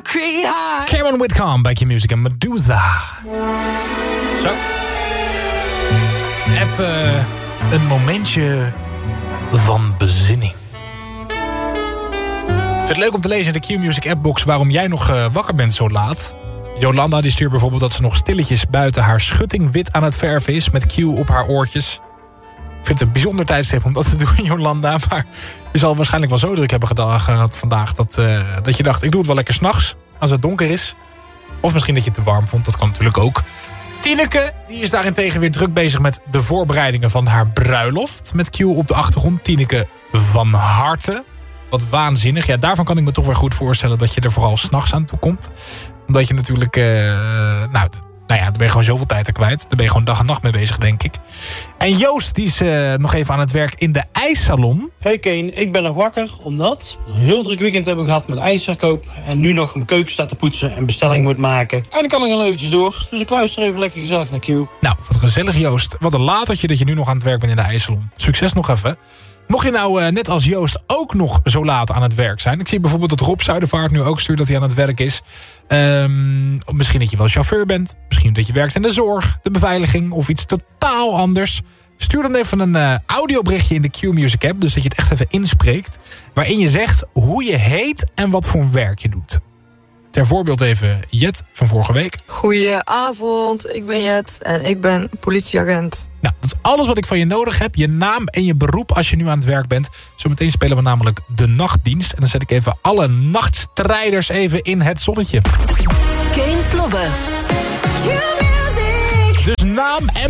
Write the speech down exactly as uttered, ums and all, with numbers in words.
concrete heart. Cameron Whitcomb bij Q-Music en Medusa. Zo. Even een momentje van bezinning. Ik vind het leuk om te lezen in de Q-Music appbox waarom jij nog uh, wakker bent zo laat. Jolanda die stuurt bijvoorbeeld dat ze nog stilletjes buiten haar schutting wit aan het verven is met Q op haar oortjes. Ik vind het een bijzonder tijdstip om dat te doen, Jolanda. Maar je zal waarschijnlijk wel zo druk hebben gehad vandaag dat, uh, dat je dacht, ik doe het wel lekker 's nachts als het donker is. Of misschien dat je het te warm vond, dat kan natuurlijk ook. Tineke die is daarentegen weer druk bezig met de voorbereidingen van haar bruiloft. Met Q op de achtergrond. Tineke van harte. Wat waanzinnig. Ja, daarvan kan ik me toch weer goed voorstellen dat je er vooral 's nachts aan toe komt. Omdat je natuurlijk, uh, nou, nou ja, daar ben je gewoon zoveel tijd er kwijt. Daar ben je gewoon dag en nacht mee bezig, denk ik. En Joost, die is uh, nog even aan het werk in de ijssalon. Hey Kane, ik ben nog wakker omdat we een heel druk weekend hebben gehad met ijsverkoop. En nu nog mijn keuken staat te poetsen en bestelling moet maken. En dan kan ik nog eventjes door. Dus ik luister even lekker gezellig naar Q. Nou, wat gezellig Joost. Wat een latertje dat je nu nog aan het werk bent in de ijssalon. Succes nog even. Mocht je nou uh, net als Joost ook nog zo laat aan het werk zijn. Ik zie bijvoorbeeld dat Rob Zuidervaart nu ook stuurt dat hij aan het werk is. Um, misschien dat je wel chauffeur bent. Misschien dat je werkt in de zorg, de beveiliging of iets totaal anders. Stuur dan even een uh, audioberichtje in de Q-Music app. Dus dat je het echt even inspreekt. Waarin je zegt hoe je heet en wat voor werk je doet. Ter voorbeeld even Jet van vorige week. Goedenavond, ik ben Jet en ik ben politieagent. Nou, dat is alles wat ik van je nodig heb. Je naam en je beroep als je nu aan het werk bent. Zometeen spelen we namelijk de nachtdienst. En dan zet ik even alle nachtstrijders even in het zonnetje. Kane Slobbe. Dus naam en